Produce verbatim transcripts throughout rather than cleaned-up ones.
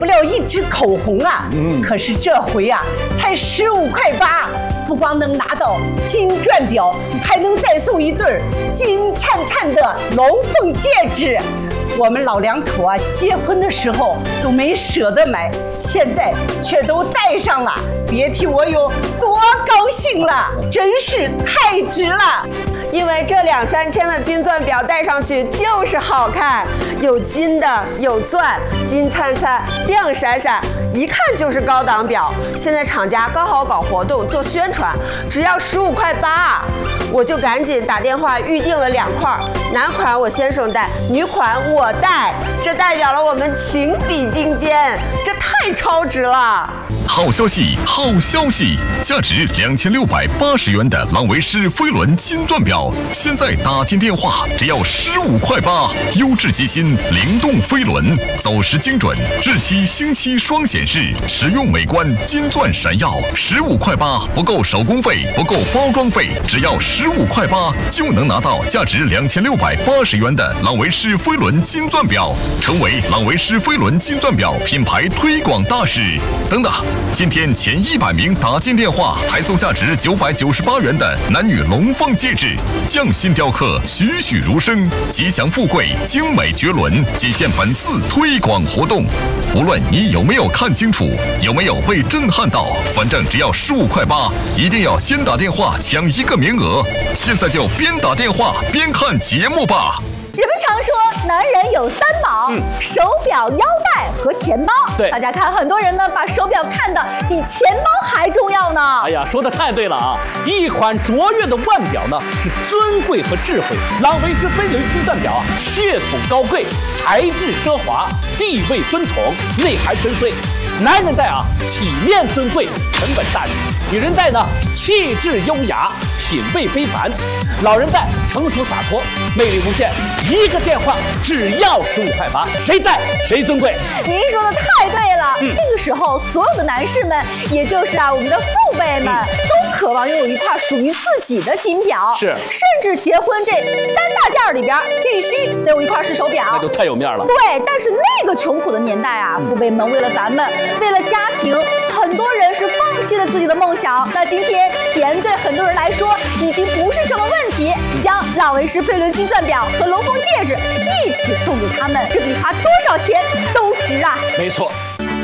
不料一支口红啊，嗯，可是这回啊才十五块八，不光能拿到金钻表，还能再送一对金灿灿的龙凤戒指。我们老两口啊，结婚的时候都没舍得买，现在却都戴上了，别提我有多高兴了，真是太值了。 因为这两三千的金钻表戴上去就是好看，有金的，有钻，金灿灿，亮闪闪，一看就是高档表。现在厂家刚好搞活动做宣传，只要十五块八，我就赶紧打电话预定了两块，男款我先生戴，女款我戴，这代表了我们情比金坚，这太超值了。 好消息，好消息！价值两千六百八十元的朗维诗飞轮金钻表，现在打进电话只要十五块八，优质机芯，灵动飞轮，走时精准，日期星期双显示，实用美观，金钻闪耀，十五块八，不够手工费，不够包装费，只要十五块八就能拿到价值两千六百八十元的朗维诗飞轮金钻表，成为朗维诗飞轮金钻表品牌推广大使。等等。今天前一百名打进电话，还送价值九百九十八元的男女龙凤戒指，匠心雕刻，栩栩如生，吉祥富贵，精美绝伦，仅限本次推广活动。无论你有没有看清楚，有没有被震撼到，反正只要十五块八，一定要先打电话抢一个名额。现在就边打电话边看节目吧。 人们常说男人有三宝，嗯、手表、腰带和钱包。 对， 大家看，很多人呢把手表看得比钱包还重要呢。 哎呀，说的太对了啊！一款卓越的腕表呢，是尊贵和智慧。朗维诗飞轮金钻表啊，血统高贵，材质奢华，地位尊崇，内涵深邃。男人戴啊，体面尊贵，成本大气；女人戴呢，气质优雅，品味非凡；老人戴成熟洒脱，魅力无限。一个电话只要十五块八，谁戴谁尊贵。 您说的太对了，嗯、这个时候所有的男士们，也就是啊我们的父辈们，嗯、都渴望拥有一块属于自己的金表， 是， 甚至结婚这三大件里边必须得有一块是手表， 那就太有面了。 对，但是那个穷苦的年代啊，父辈们为了咱们，为了家庭，很多人是放弃了自己的梦想。那今天钱对很多人来说已经不是什么问题，将朗维诗飞轮金钻表和龙凤戒指一起送给他们，这比花多少钱都值啊！ 没错。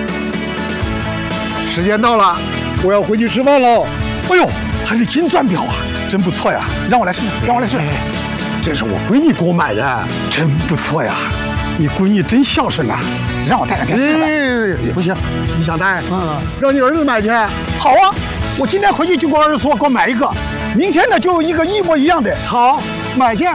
时间到了，我要回去吃饭喽。哎呦，还是金钻表啊，真不错呀！让我来试，让我来试。哎，这是我闺女给我买的，真不错呀。你闺女真孝顺呐，让我带两天试吧。不行，你想带？嗯，让你儿子买去。好啊，我今天回去就给我儿子说，给我买一个。明天呢，就有一个一模一样的。好，买去。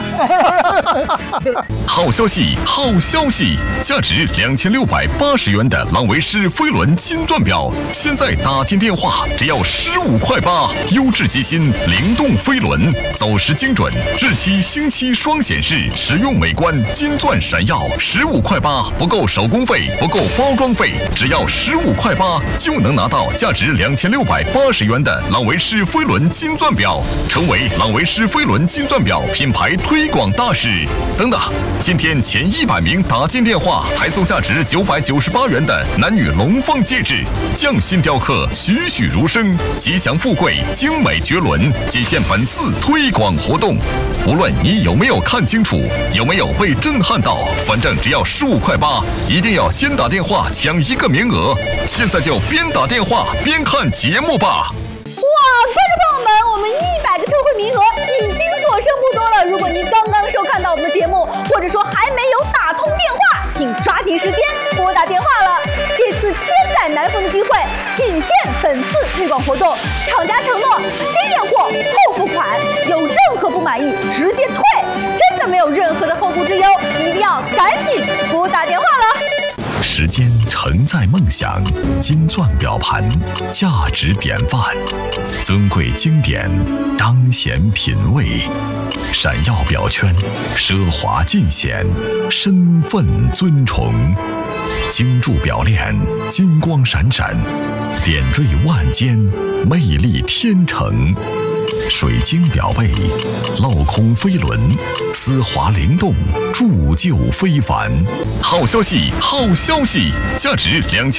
好消息，好消息！价值两千六百八十元的朗维诗飞轮金钻表，现在打进电话只要十五块八，优质机芯，灵动飞轮，走时精准，日期星期双显示，实用美观，金钻闪耀，十五块八，不够手工费，不够包装费，只要十五块八就能拿到价值两千六百八十元的朗维诗飞轮金钻表，成为朗维诗飞轮金钻表品牌推广大使。等等。今天前一百名打进电话，还送价值九百九十八元的男女龙凤戒指，匠心雕刻，栩栩如生，吉祥富贵，精美绝伦，仅限本次推广活动。无论你有没有看清楚，有没有被震撼到，反正只要十五块八，一定要先打电话抢一个名额。现在就边打电话边看节目吧。 哇，观众朋友们，我们一百个特惠名额已经所剩不多了。如果您刚刚收看到我们的节目，或者说还没有打通电话，请抓紧时间拨打电话了。这次千载难逢的机会，仅限本次推广活动。厂家承诺先验货后付款，有任何不满意直接退，真的没有任何的后顾之忧，一定要赶紧拨打电话了。 时间承载梦想，金钻表盘，价值典范，尊贵经典，彰显品味，闪耀表圈，奢华尽显，身份尊崇，精铸表链，金光闪闪，点缀万间，魅力天成。水晶表背，镂空飞轮，丝滑灵动，铸就非凡。好消息，好消息！价值两千。